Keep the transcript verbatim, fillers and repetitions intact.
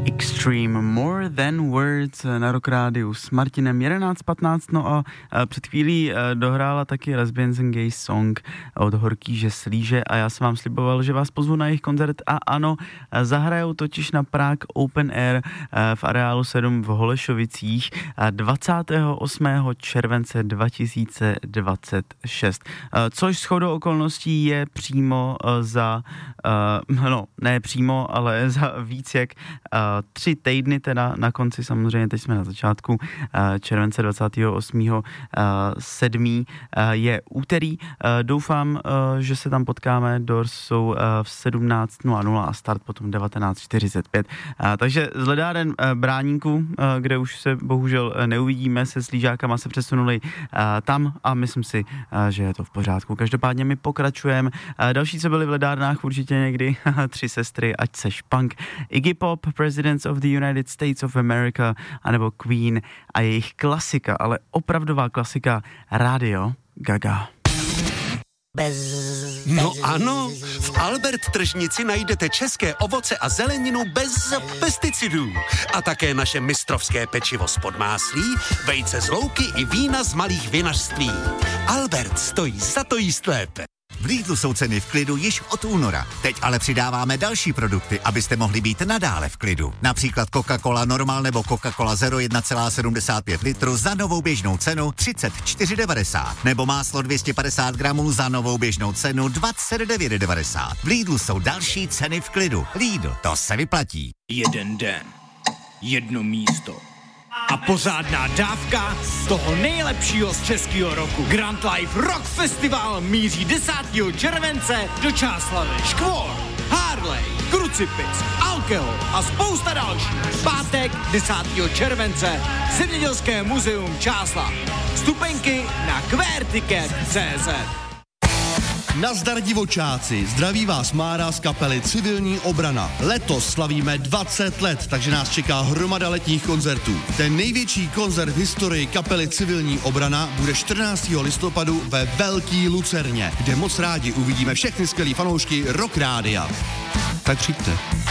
Extreme More Than Words na Rock Rádiu s Martinem jedenáct patnáct, no a před chvílí dohrála taky Lesbians and Gays song od Horkýže Slíže a já jsem vám sliboval, že vás pozvu na jejich koncert a ano, zahrajou totiž na Prague Open Air v areálu sedm v Holešovicích dvacátého osmého července dva tisíce dvacet šest, což shodou okolností je přímo za, no ne přímo, ale za víc jak tři týdny teda na konci, samozřejmě teď jsme na začátku července dvacátého osmého sedmého je úterý. Doufám, že se tam potkáme, doors jsou v sedmnáct nula nula a start potom devatenáct čtyřicet pět. Takže z Ledáren Bráníku, kde už se bohužel neuvidíme, se Slížákama se přesunuli tam a myslím si, že je to v pořádku. Každopádně my pokračujeme. Další, co byli v Ledárnách, určitě někdy Tři sestry, Ať seš punk, Iggy Pop, Presidents of the United States of America, anebo Queen a jejich klasika, ale opravdová klasika Radio Gaga. Bez, no bez, ano, v Albert tržnici najdete české ovoce a zeleninu bez pesticidů. A také naše mistrovské pečivo z Podmáslí, vejce z louky i vína z malých vinařství. Albert stojí za to jíst lépe. V Lidlu jsou ceny v klidu již od února. Teď ale přidáváme další produkty, abyste mohli být nadále v klidu. Například Coca-Cola Normal nebo Coca-Cola Zero jedna celá sedmdesát pět litru za novou běžnou cenu třicet čtyři devadesát. Nebo máslo dvě stě padesát gramů za novou běžnou cenu dvacet devět devadesát. V Lidlu jsou další ceny v klidu. Lidl, to se vyplatí. Jeden den, jedno místo a pořádná dávka z toho nejlepšího z českého roku. Grand Life Rock Festival míří desátého července do Čáslavy. Škvor, Harley, Krucipis, Alkohol a spousta dalších. Pátek desátého července Zemědělské muzeum Čáslav. Vstupenky na queerticket tečka cé zet. Nazdar divočáci, zdraví vás Mára z kapely Civilní obrana. Letos slavíme dvacet let, takže nás čeká hromada letních koncertů. Ten největší koncert v historii kapely Civilní obrana bude čtrnáctého listopadu ve Velký Lucerně, kde moc rádi uvidíme všechny skvělý fanoušky Rock Rádia. Tak přijďte.